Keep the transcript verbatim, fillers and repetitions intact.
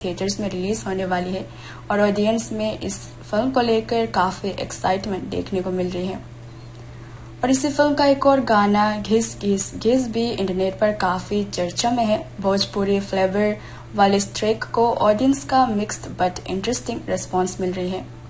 Theatres में release होने वाली है और ऑडियंस में इस फिल्म को लेकर काफी एक्साइटमेंट देखने को मिल रही है। और इसी फिल्म का एक और गाना घिस घिस घिस भी इंटरनेट पर काफी चर्चा में है। भोजपुरी फ्लेवर वाले इस ट्रैक को ऑडियंस का मिक्स्ड बट इंटरेस्टिंग रिस्पॉन्स मिल रही है।